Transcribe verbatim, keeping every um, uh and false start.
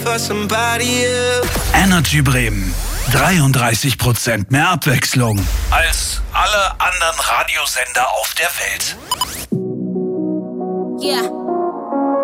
Energy Bremen. dreiunddreißig Prozent mehr Abwechslung als alle anderen Radiosender auf der Welt. Yeah.